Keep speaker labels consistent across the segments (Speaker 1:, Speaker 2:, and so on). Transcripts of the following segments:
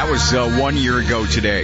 Speaker 1: That was 1 year ago today.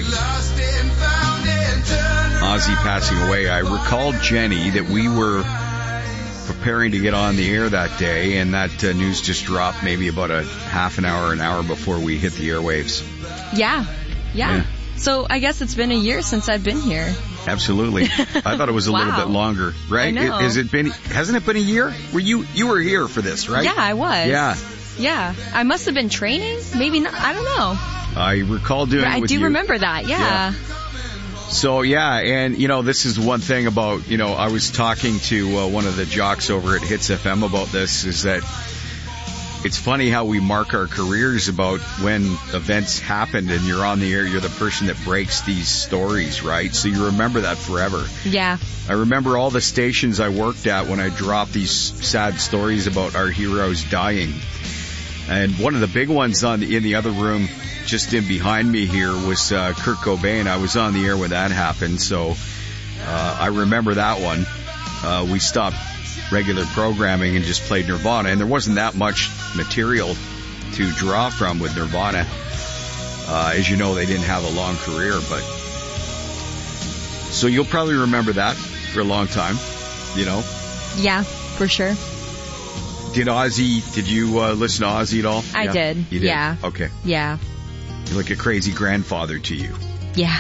Speaker 1: Ozzy passing away. I recalled, Jenny, that we were preparing to get on the air that day, and that news just dropped maybe about a half an hour before we hit the airwaves.
Speaker 2: Yeah. So I guess it's been a year since I've been here.
Speaker 1: Absolutely. I thought it was a little bit longer, right?
Speaker 2: I know.
Speaker 1: Hasn't it been a year? You were here for this, right?
Speaker 2: Yeah, I was. Yeah. I must have been training. Maybe not. I don't know.
Speaker 1: I recall doing it with you.
Speaker 2: I do remember that. Yeah.
Speaker 1: So, and, this is one thing about, I was talking to one of the jocks over at Hits FM about this, is that it's funny how we mark our careers about when events happened and you're on the air, you're the person that breaks these stories, right? So you remember that forever.
Speaker 2: Yeah.
Speaker 1: I remember all the stations I worked at when I dropped these sad stories about our heroes dying. And one of the big ones in the other room, just in behind me here, was Kurt Cobain. I was on the air when that happened, so I remember that one. We stopped regular programming and just played Nirvana, and there wasn't that much material to draw from with Nirvana. As you know, they didn't have a long career, but so you'll probably remember that for a long time,
Speaker 2: Yeah, for sure.
Speaker 1: Did you listen to Ozzy at all?
Speaker 2: I did.
Speaker 1: You did?
Speaker 2: Yeah.
Speaker 1: Okay.
Speaker 2: Yeah.
Speaker 1: You're like a crazy grandfather to you.
Speaker 2: Yeah.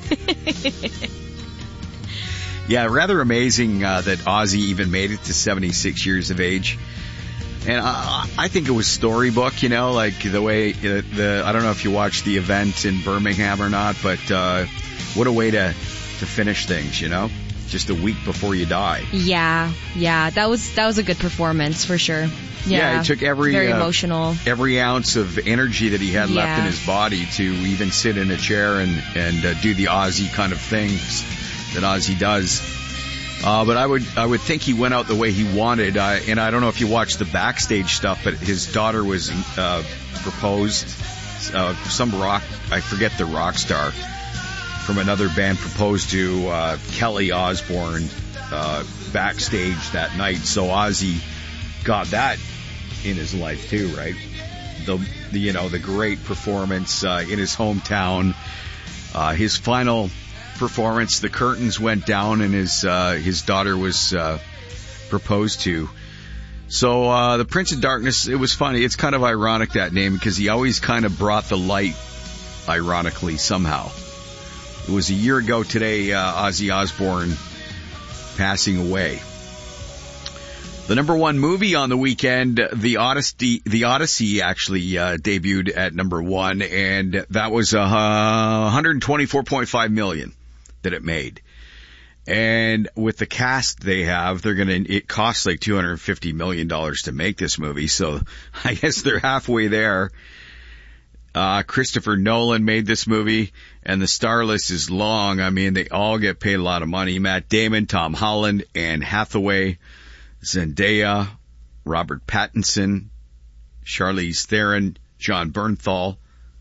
Speaker 1: Yeah, rather amazing that Ozzy even made it to 76 years of age. And I think it was storybook, like the way I don't know if you watched the event in Birmingham or not, but what a way to finish things, just a week before you die.
Speaker 2: Yeah. That was a good performance for sure.
Speaker 1: Yeah, it took
Speaker 2: very emotional.
Speaker 1: Every ounce of energy that he had left in his body to even sit in a chair and do the Ozzy kind of things that Ozzy does. But I would think he went out the way he wanted. And I don't know if you watched the backstage stuff, but his daughter was proposed. Some rock, I forget the rock star from another band, proposed to Kelly Osbourne backstage that night. So Ozzy got that in his life too, right? The great performance in his hometown. His final performance, the curtains went down and his daughter was proposed to. So the Prince of Darkness, it was funny. It's kind of ironic, that name, because he always kind of brought the light, ironically, somehow. It was a year ago today, Ozzy Osbourne passing away. The number one movie on the weekend, The Odyssey actually debuted at number one, and that was $124.5 million that it made. And with the cast they have, it costs like $250 million to make this movie, so I guess they're halfway there. Christopher Nolan made this movie, and the star list is long. I mean, they all get paid a lot of money. Matt Damon, Tom Holland, Anne Hathaway, Zendaya, Robert Pattinson, Charlize Theron, John Bernthal,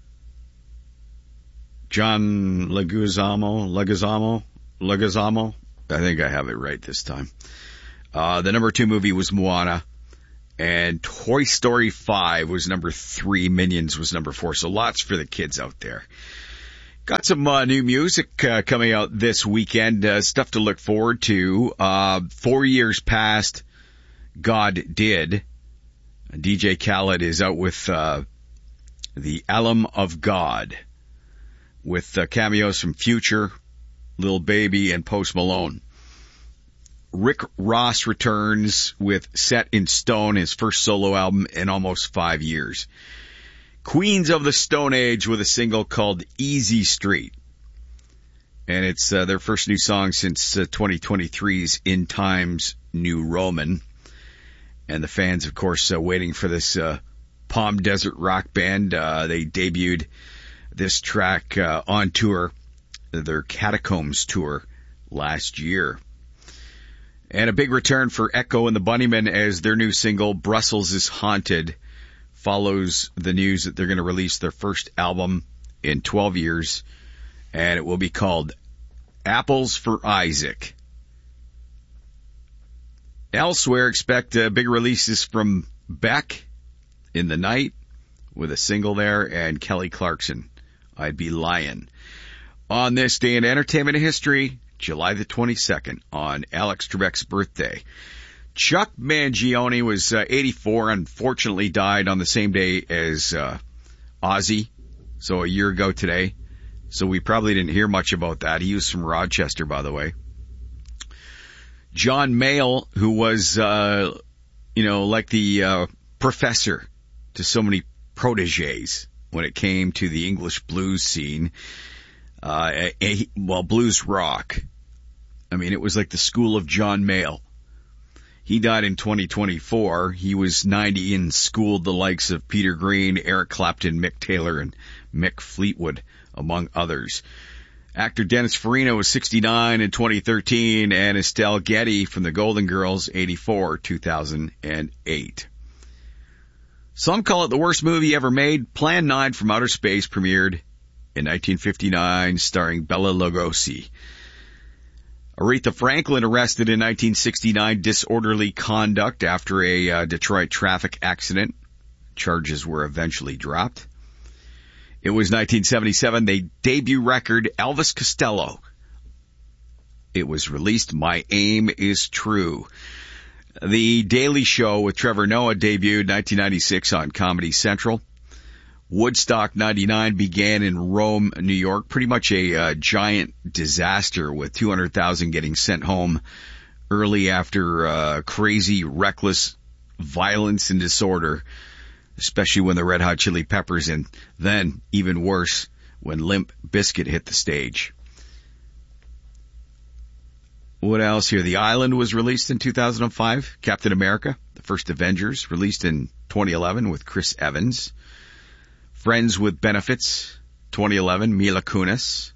Speaker 1: John Leguizamo. I think I have it right this time. The number 2 movie was Moana, and Toy Story 5 was number 3. Minions was number 4. So lots for the kids out there. Got some new music coming out this weekend, stuff to look forward to. 4 years past, God Did. DJ Khaled is out with the Alum of God, with cameos from Future, Lil Baby, and Post Malone. Rick Ross returns with Set in Stone, his first solo album in almost 5 years. Queens of the Stone Age with a single called Easy Street. And it's their first new song since 2023's In Times New Roman. And the fans, of course, waiting for this Palm Desert rock band. They debuted this track on tour, their Catacombs tour, last year. And a big return for Echo and the Bunnymen, as their new single, Brussels is Haunted, follows the news that they're going to release their first album in 12 years, and it will be called Apples for Isaac. Elsewhere, expect big releases from Beck in the Night with a single there, and Kelly Clarkson I'd be lying. On this day in entertainment history, July the 22nd, on Alex Trebek's birthday, Chuck Mangione was 84, unfortunately died on the same day as Ozzy, so a year ago today. So we probably didn't hear much about that. He was from Rochester, by the way. John Mayall, who was, like the professor to so many protégés when it came to the English blues scene, blues rock. I mean, it was like the school of John Mayall. He died in 2024. He was 90 and schooled the likes of Peter Green, Eric Clapton, Mick Taylor, and Mick Fleetwood, among others. Actor Dennis Farina was 69 in 2013, and Estelle Getty from the Golden Girls, 84, 2008. Some call it the worst movie ever made. Plan 9 from Outer Space premiered in 1959, starring Bela Lugosi. Aretha Franklin arrested in 1969, disorderly conduct after a Detroit traffic accident. Charges were eventually dropped. It was 1977, the debut record, Elvis Costello. It was released, My Aim is True. The Daily Show with Trevor Noah debuted 1996 on Comedy Central. Woodstock 99 began in Rome, New York. Pretty much a giant disaster with 200,000 getting sent home early after crazy, reckless violence and disorder, especially when the Red Hot Chili Peppers, and then even worse when Limp Bizkit hit the stage. What else here? The Island was released in 2005. Captain America, the first Avengers, released in 2011 with Chris Evans. Friends with Benefits, 2011, Mila Kunis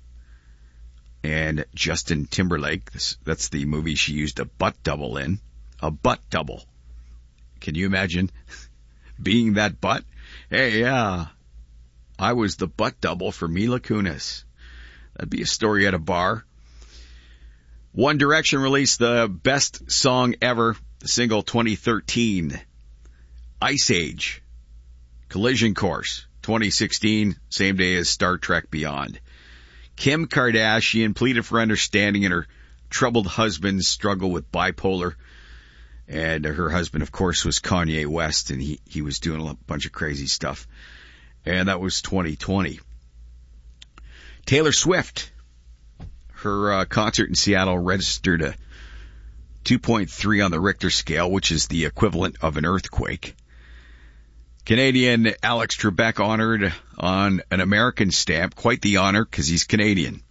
Speaker 1: and Justin Timberlake. That's the movie she used a butt double in. A butt double. Can you imagine being that butt? Hey, yeah, I was the butt double for Mila Kunis. That'd be a story at a bar. One Direction released the best song ever, the single 2013. Ice Age, Collision Course, 2016, same day as Star Trek Beyond. Kim Kardashian pleaded for understanding in her troubled husband's struggle with bipolar. And her husband, of course, was Kanye West, and he was doing a bunch of crazy stuff. And that was 2020. Taylor Swift, her concert in Seattle registered a 2.3 on the Richter scale, which is the equivalent of an earthquake. Canadian Alex Trebek honored on an American stamp. Quite the honor, because he's Canadian.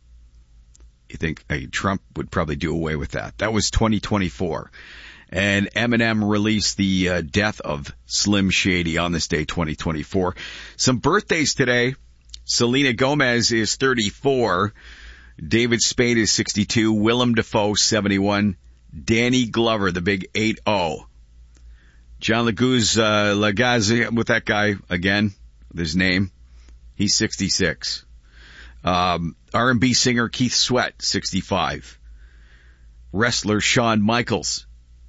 Speaker 1: You think Trump would probably do away with that. That was 2024. And Eminem released the death of Slim Shady on this day, 2024. Some birthdays today. Selena Gomez is 34. David Spade is 62. Willem Dafoe, 71. Danny Glover, the big 80. John Legaz, with that guy again, with his name, he's 66. R&B singer Keith Sweat, 65. Wrestler Shawn Michaels,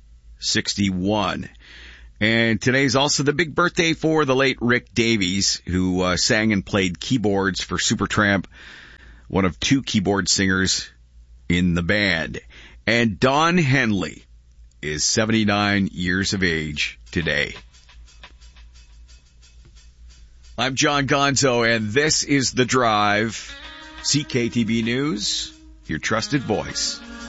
Speaker 1: 61. And today's also the big birthday for the late Rick Davies, who sang and played keyboards for Supertramp, one of two keyboard singers in the band. And Don Henley is 79 years of age today. I'm John Gonzo, and this is The Drive, CKTB News, your trusted voice.